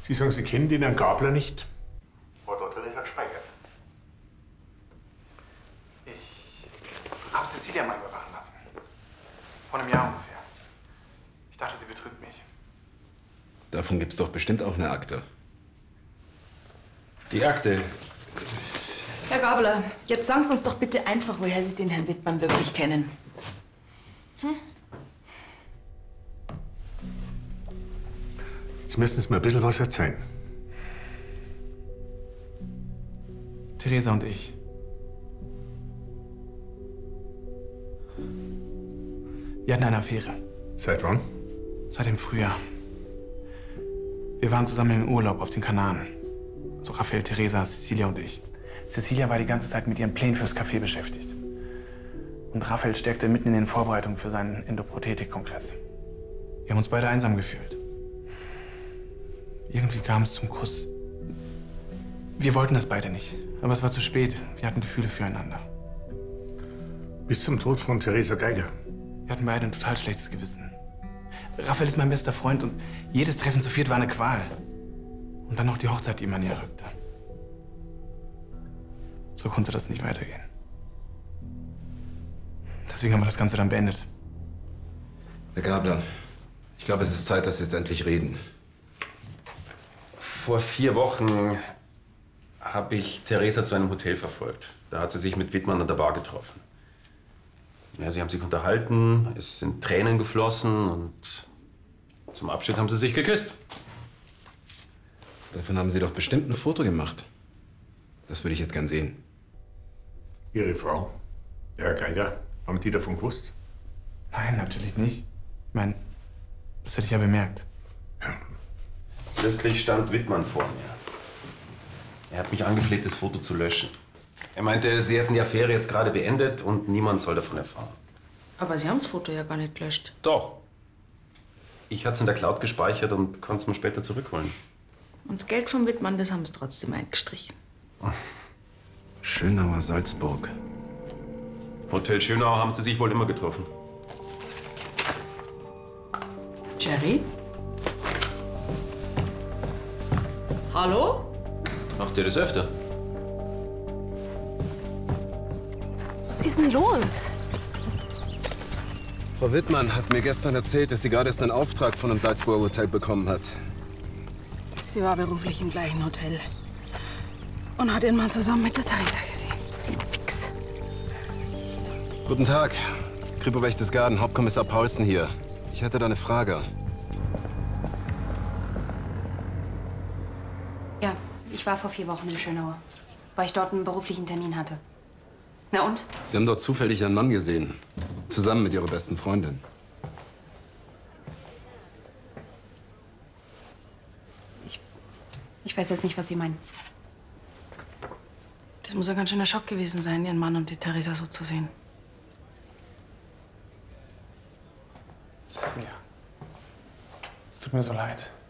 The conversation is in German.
Sie sagen, Sie kennen den Herrn Gabler nicht? War da Theresa gespeichert? Ich habe Cecilia mal überwachen lassen. Vor einem Jahr ungefähr. Ich dachte, sie betrügt mich. Davon gibt's doch bestimmt auch eine Akte. Die Akte. Herr Gabler, jetzt sagen Sie uns doch bitte einfach, woher Sie den Herrn Wittmann wirklich kennen. Jetzt müssen Sie mir ein bisschen was erzählen. Theresa und ich. Wir hatten eine Affäre. Seit wann? Seit dem Frühjahr. Wir waren zusammen im Urlaub auf den Kanaren. Also Raphael, Theresa, Cecilia und ich. Cecilia war die ganze Zeit mit ihren Plänen fürs Café beschäftigt. Und Raphael steckte mitten in den Vorbereitungen für seinen Endoprothetik-Kongress. Wir haben uns beide einsam gefühlt. Irgendwie kam es zum Kuss. Wir wollten das beide nicht, aber es war zu spät. Wir hatten Gefühle füreinander. Bis zum Tod von Theresa Geiger. Wir hatten beide ein total schlechtes Gewissen. Raphael ist mein bester Freund und jedes Treffen zu viert war eine Qual. Und dann noch die Hochzeit, die immer näher rückte. So konnte das nicht weitergehen. Deswegen haben wir das Ganze dann beendet. Herr Gabler, ich glaube, es ist Zeit, dass Sie jetzt endlich reden. Vor 4 Wochen habe ich Theresa zu einem Hotel verfolgt. Da hat sie sich mit Wittmann an der Bar getroffen. Ja, sie haben sich unterhalten, es sind Tränen geflossen und zum Abschied haben sie sich geküsst. Davon haben Sie doch bestimmt ein Foto gemacht. Das würde ich jetzt gern sehen. Ihre Frau, der Herr Geiger, haben die davon gewusst? Nein, natürlich nicht. Ich meine, das hätte ich ja bemerkt. Plötzlich stand Wittmann vor mir. Er hat mich angefleht, das Foto zu löschen. Er meinte, sie hätten die Affäre jetzt gerade beendet und niemand soll davon erfahren. Aber Sie haben das Foto ja gar nicht gelöscht. Doch. Ich hatte es in der Cloud gespeichert und konnte es mir später zurückholen. Und das Geld von Wittmann, das haben Sie trotzdem eingestrichen. Schönauer Salzburg. Hotel Schönau haben sie sich wohl immer getroffen. Jerry? Hallo? Macht ihr das öfter? Was ist denn los? Frau Wittmann hat mir gestern erzählt, dass sie gerade erst einen Auftrag von einem Salzburger Hotel bekommen hat. Sie war beruflich im gleichen Hotel. Und hat ihren Mann zusammen mit der Theresa gesehen. Die Fix. Guten Tag. Kripo Berchtesgaden, Hauptkommissar Paulsen hier. Ich hätte da eine Frage. Ja, ich war vor 4 Wochen im Schönauer, weil ich dort einen beruflichen Termin hatte. Na und? Sie haben dort zufällig einen Mann gesehen. Zusammen mit Ihrer besten Freundin. Ich weiß jetzt nicht, was Sie meinen. Das muss ein ganz schöner Schock gewesen sein, Ihren Mann und die Theresa so zu sehen. Cecilia, es tut mir so leid.